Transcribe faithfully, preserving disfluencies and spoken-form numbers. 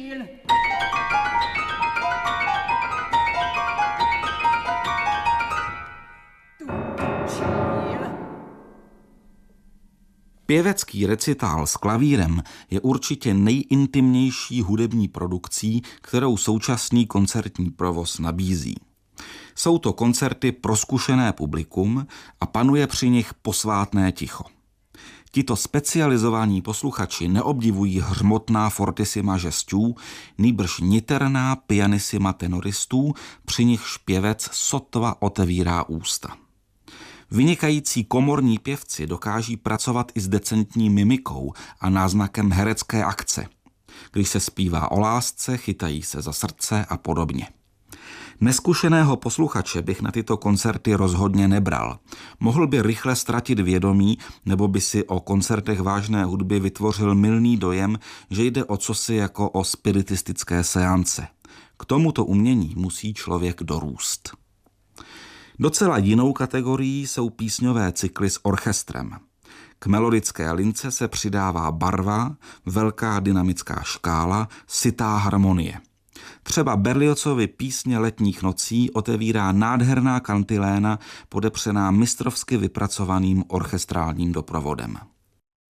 Pěvecký recitál s klavírem je určitě nejintimnější hudební produkcí, kterou současný koncertní provoz nabízí. Jsou to koncerty pro zkušené publikum a panuje při nich posvátné ticho. Tito specializovaní posluchači neobdivují hřmotná fortissima žestů, nýbrž niterná pianissima tenoristů, při nichž pěvec sotva otevírá ústa. Vynikající komorní pěvci dokáží pracovat i s decentní mimikou a náznakem herecké akce. Když se zpívá o lásce, chytají se za srdce a podobně. Neskušeného posluchače bych na tyto koncerty rozhodně nebral. Mohl by rychle ztratit vědomí, nebo by si o koncertech vážné hudby vytvořil mylný dojem, že jde o cosi jako o spiritistické seance. K tomuto umění musí člověk dorůst. Docela jinou kategorií jsou písňové cykly s orchestrem. K melodické lince se přidává barva, velká dynamická škála, sytá harmonie. Třeba Berliozovy písně letních nocí otevírá nádherná kantiléna podepřená mistrovsky vypracovaným orchestrálním doprovodem.